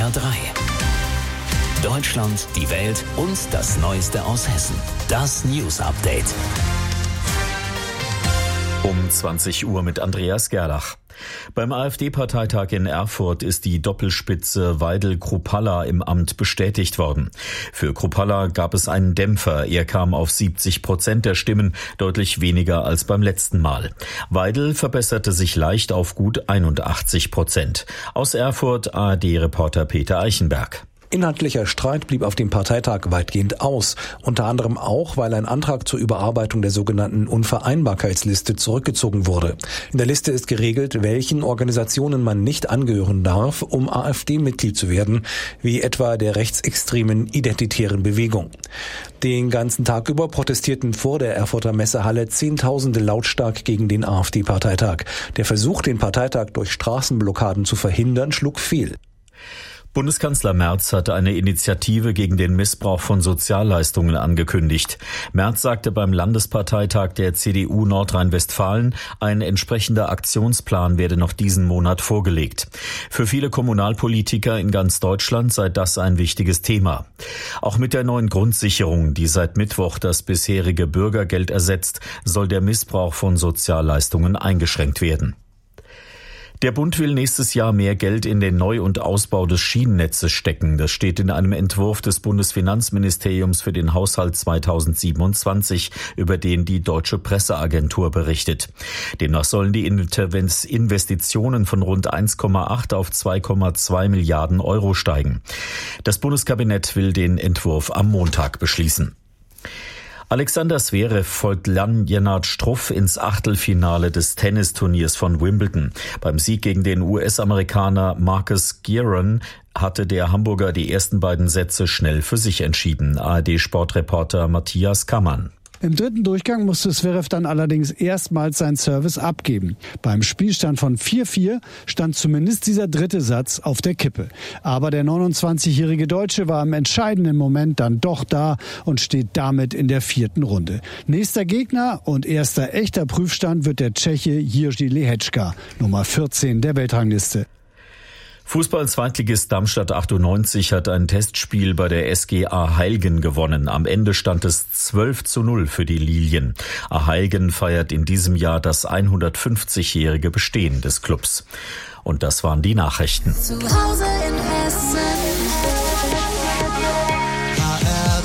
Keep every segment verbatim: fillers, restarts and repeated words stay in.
R drei. Deutschland, die Welt und das Neueste aus Hessen. Das News Update. Um zwanzig Uhr mit Andreas Gerlach. Beim AfD-Parteitag in Erfurt ist die Doppelspitze Weidel-Kruppalla im Amt bestätigt worden. Für Kruppalla gab es einen Dämpfer. Er kam auf siebzig Prozent der Stimmen, deutlich weniger als beim letzten Mal. Weidel verbesserte sich leicht auf gut einundachtzig Prozent. Aus Erfurt A R D-Reporter Peter Eichenberg. Inhaltlicher Streit blieb auf dem Parteitag weitgehend aus, unter anderem auch, weil ein Antrag zur Überarbeitung der sogenannten Unvereinbarkeitsliste zurückgezogen wurde. In der Liste ist geregelt, welchen Organisationen man nicht angehören darf, um AfD-Mitglied zu werden, wie etwa der rechtsextremen Identitären Bewegung. Den ganzen Tag über protestierten vor der Erfurter Messehalle Zehntausende lautstark gegen den AfD-Parteitag. Der Versuch, den Parteitag durch Straßenblockaden zu verhindern, schlug fehl. Bundeskanzler Merz hatte eine Initiative gegen den Missbrauch von Sozialleistungen angekündigt. Merz sagte beim Landesparteitag der C D U Nordrhein-Westfalen, ein entsprechender Aktionsplan werde noch diesen Monat vorgelegt. Für viele Kommunalpolitiker in ganz Deutschland sei das ein wichtiges Thema. Auch mit der neuen Grundsicherung, die seit Mittwoch das bisherige Bürgergeld ersetzt, soll der Missbrauch von Sozialleistungen eingeschränkt werden. Der Bund will nächstes Jahr mehr Geld in den Neu- und Ausbau des Schienennetzes stecken. Das steht in einem Entwurf des Bundesfinanzministeriums für den Haushalt zweitausendsiebenundzwanzig, über den die Deutsche Presseagentur berichtet. Demnach sollen die Investitionen von rund eins Komma acht auf zwei Komma zwei Milliarden Euro steigen. Das Bundeskabinett will den Entwurf am Montag beschließen. Alexander Zverev folgt Jan-Lennart Struff ins Achtelfinale des Tennisturniers von Wimbledon. Beim Sieg gegen den U S-Amerikaner Marcus Giron hatte der Hamburger die ersten beiden Sätze schnell für sich entschieden. A R D-Sportreporter Matthias Kammann. Im dritten Durchgang musste Zverev dann allerdings erstmals seinen Service abgeben. Beim Spielstand von vier vier stand zumindest dieser dritte Satz auf der Kippe. Aber der neunundzwanzigjährige Deutsche war im entscheidenden Moment dann doch da und steht damit in der vierten Runde. Nächster Gegner und erster echter Prüfstand wird der Tscheche Jiří Lehečka, Nummer vierzehn der Weltrangliste. Fußball-Zweitligist Darmstadt achtundneunzig hat ein Testspiel bei der S G A Heilgen gewonnen. Am Ende stand es zwölf zu null für die Lilien. A Heilgen feiert in diesem Jahr das hundertfünfzigjährige Bestehen des Clubs. Und das waren die Nachrichten. Zu Hause in Hessen. H R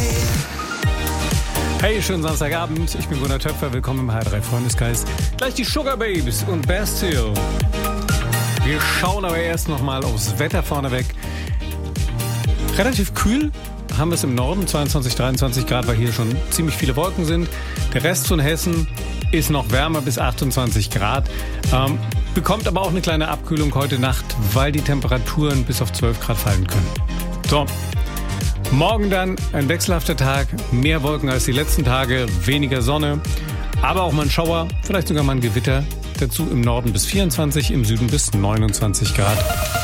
drei. Hey, schönen Samstagabend. Ich bin Gunnar Töpfer. Willkommen im H R drei Freundeskreis. Gleich die Sugar Babes und Bastille. Wir schauen aber erst noch mal aufs Wetter vorneweg. Relativ kühl haben wir es im Norden, zweiundzwanzig, dreiundzwanzig Grad, weil hier schon ziemlich viele Wolken sind. Der Rest von Hessen ist noch wärmer bis achtundzwanzig Grad. Ähm, bekommt aber auch eine kleine Abkühlung heute Nacht, weil die Temperaturen bis auf zwölf Grad fallen können. So, morgen dann ein wechselhafter Tag, mehr Wolken als die letzten Tage, weniger Sonne, aber auch mal ein Schauer, vielleicht sogar mal ein Gewitter. Dazu im Norden bis vierundzwanzig, im Süden bis neunundzwanzig Grad.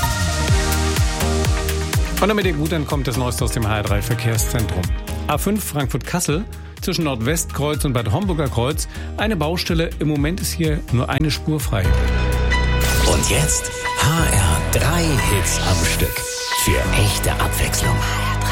Und damit ihr gut ankommt, das Neueste aus dem H R drei Verkehrszentrum. A fünf Frankfurt-Kassel zwischen Nordwestkreuz und Bad Homburger Kreuz. Eine Baustelle, im Moment ist hier nur eine Spur frei. Und jetzt H R drei Hits am Stück. Für echte Abwechslung.